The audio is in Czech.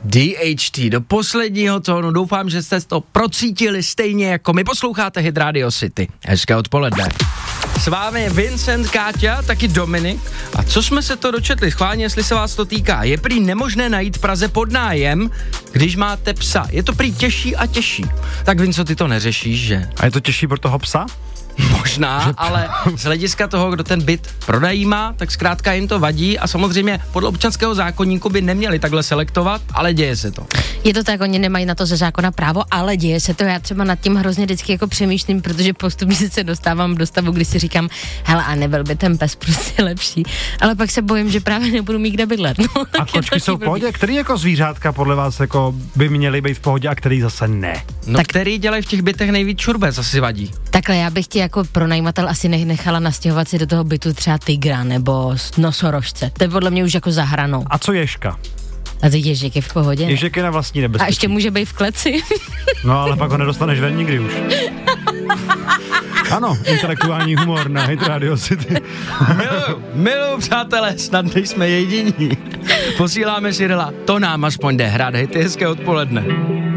DHT do posledního tónu. Doufám, že jste to procítili stejně jako my. Posloucháte Hit Radio City. Hezké odpoledne. S vámi je Vincent, Káťa, taky Dominik. A co jsme se to dočetli? Schválně, jestli se vás to týká. Je prý nemožné najít v Praze pod nájem, když máte psa. Je to prý těžší a těžší. Tak Vinco, ty to neřešíš, že? A je to těžší pro toho psa? Možná, ale z hlediska toho, kdo ten byt pronajímá, tak zkrátka jim to vadí a samozřejmě podle občanského zákoníku by neměli takhle selektovat, ale děje se to. Je to tak, oni nemají na to ze zákona právo, ale děje se to. Já třeba nad tím hrozně vždycky jako přemýšlím, protože postupně se dostávám do stavu, kdy si říkám, hele, a nebyl by ten pes prostě lepší, ale pak se bojím, že právě nebudu mít kde bydlet. No, a kočky jsou v pohodě? Který jako zvířátka podle vás jako by měly být v pohodě a který zase ne? No tak který dělají v těch bytech nejvíc čurbec, asi vadí. Takhle, já bych ti jako pronajímatel asi nechala nastěhovat si do toho bytu třeba tygra nebo nosorožce. To je podle mě už jako za hranou. A co ježka? A ty ježek je v pohodě. Ježek je na vlastní nebezpečí. A ještě může být v kleci. No ale pak ho nedostaneš ven nikdy už. Ano, intelektuální humor na Hit Radio City. Miluju, přátelé, snad nejsme jediní. Posíláme Cyrila, to nám aspoň jde hrát hity, hezké odpoledne.